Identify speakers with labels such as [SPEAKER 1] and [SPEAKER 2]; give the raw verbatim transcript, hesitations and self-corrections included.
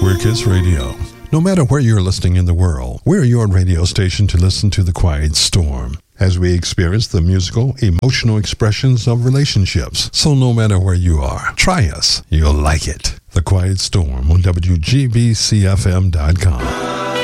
[SPEAKER 1] We're Kiss Radio. No matter where you're listening in the world, we're your radio station to listen to The Quiet Storm as we experience the musical, emotional expressions of relationships. So no matter where you are, try us. You'll like it. The Quiet Storm on W G B C F M dot com.